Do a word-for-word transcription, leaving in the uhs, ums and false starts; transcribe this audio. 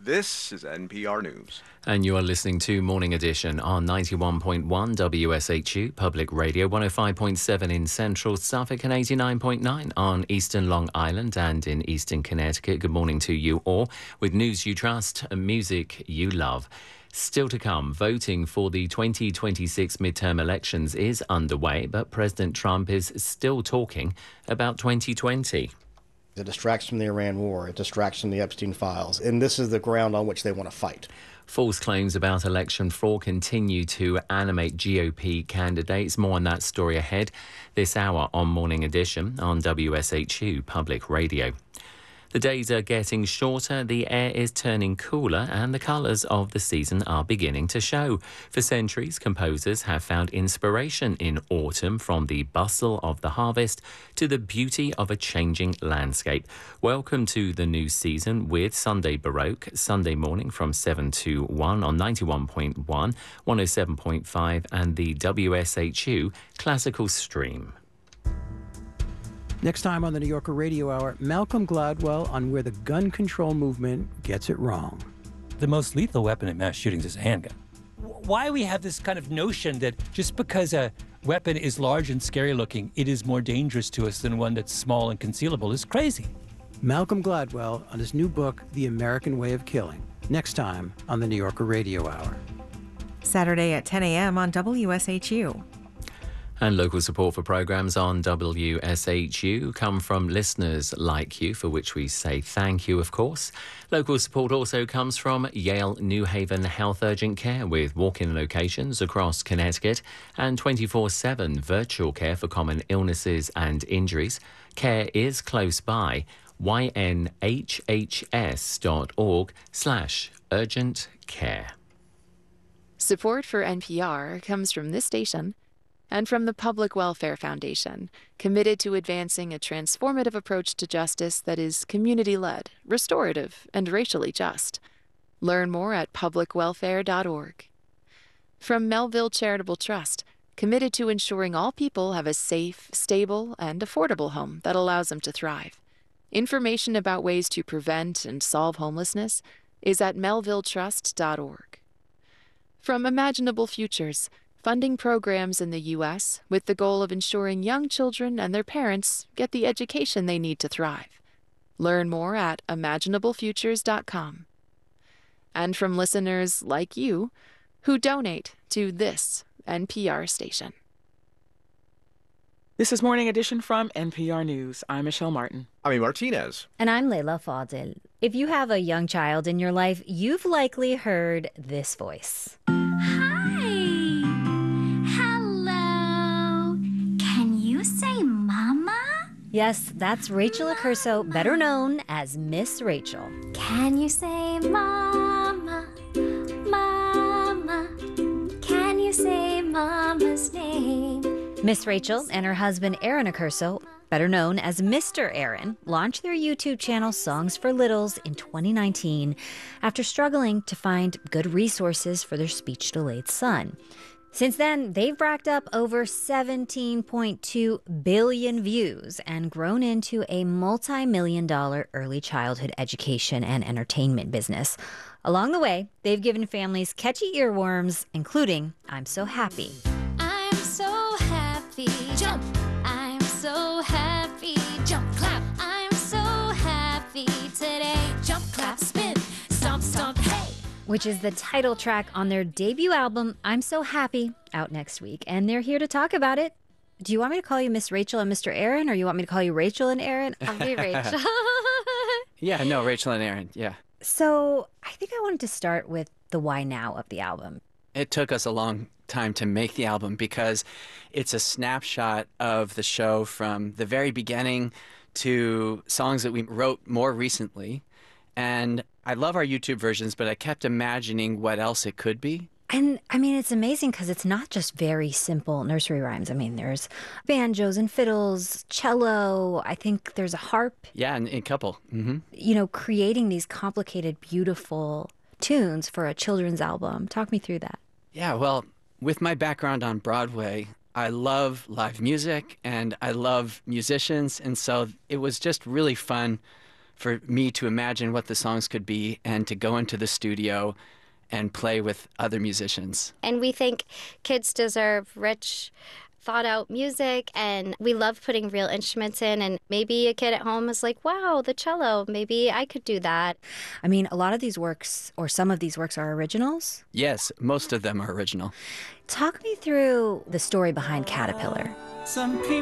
This is N P R News. And you are listening to Morning Edition on ninety-one point one W S H U Public Radio, one oh five point seven in Central Suffolk and eighty-nine point nine on Eastern Long Island and in Eastern Connecticut. Good morning to you all with news you trust and music you love. Still to come, voting for the twenty twenty-six midterm elections is underway, but President Trump is still talking about twenty twenty. It distracts from the Iran war, it distracts from the Epstein files, and this is the ground on which they want to fight. False claims about election fraud continue to animate G O P candidates. More on that story ahead this hour on Morning Edition on W S H U Public Radio. The days are getting shorter, the air is turning cooler, and the colours of the season are beginning to show. For centuries, composers have found inspiration in autumn, from the bustle of the harvest to the beauty of a changing landscape. Welcome to the new season with Sunday Baroque, Sunday morning from seven to one on ninety-one point one, one oh seven point five and the W S H U Classical Stream. Next time on the New Yorker Radio Hour, Malcolm Gladwell on where the gun control movement gets it wrong. The most lethal weapon in mass shootings is a handgun. Why we have this kind of notion that just because a weapon is large and scary looking, it is more dangerous to us than one that's small and concealable is crazy. Malcolm Gladwell on his new book, The American Way of Killing. Next time on the New Yorker Radio Hour. Saturday at ten a.m. on W S H U. And local support for programmes on W S H U come from listeners like you, for which we say thank you, of course. Local support also comes from Yale New Haven Health Urgent Care, with walk-in locations across Connecticut and twenty-four seven virtual care for common illnesses and injuries. Care is close by. Y N H H S dot org slash urgent care. Support for N P R comes from this station and from the Public Welfare Foundation, committed to advancing a transformative approach to justice that is community-led, restorative, and racially just. Learn more at public welfare dot org. From Melville Charitable Trust, committed to ensuring all people have a safe, stable, and affordable home that allows them to thrive. Information about ways to prevent and solve homelessness is at melville trust dot org. From Imaginable Futures, funding programs in the U S with the goal of ensuring young children and their parents get the education they need to thrive. Learn more at imaginable futures dot com. And from listeners like you who donate to this N P R station. This is Morning Edition from N P R News. I'm Michelle Martin. I'm Martinez. And I'm Leila Fadil. If you have a young child in your life, you've likely heard this voice. Yes, that's Rachel Accurso, better known as Miss Rachel. Can you say mama, mama? Can you say mama's name? Miss Rachel and her husband Aaron Accurso, better known as Mister Aaron, launched their YouTube channel Songs for Littles in twenty nineteen after struggling to find good resources for their speech-delayed son. Since then, they've racked up over seventeen point two billion views and grown into a multi-million dollar early childhood education and entertainment business. Along the way, they've given families catchy earworms, including I'm So Happy. I'm so happy, jump. I'm so happy, jump, clap. I'm so happy today, jump, clap, spin, stomp, stomp, hey. Which is the title track on their debut album, I'm So Happy, out next week. And they're here to talk about it. Do you want me to call you Miss Rachel and Mister Aaron, or you want me to call you Rachel and Aaron? I'll be Rachel. Yeah, no, Rachel and Aaron, yeah. So I think I wanted to start with the why now of the album. It took us a long time to make the album because it's a snapshot of the show from the very beginning to songs that we wrote more recently. And I love our YouTube versions, but I kept imagining what else it could be. And I mean, it's amazing because it's not just very simple nursery rhymes. I mean, there's banjos and fiddles, cello. I think there's a harp. Yeah, and a couple. Mm-hmm. You know, creating these complicated, beautiful tunes for a children's album. Talk me through that. Yeah, well, with my background on Broadway, I love live music and I love musicians. And so it was just really fun for me to imagine what the songs could be and to go into the studio and play with other musicians. And we think kids deserve rich, thought-out music, and we love putting real instruments in, and maybe a kid at home is like, wow, the cello, maybe I could do that. I mean, a lot of these works, or some of these works, are originals. Yes, most of them are original. Talk me through the story behind Caterpillar. Some people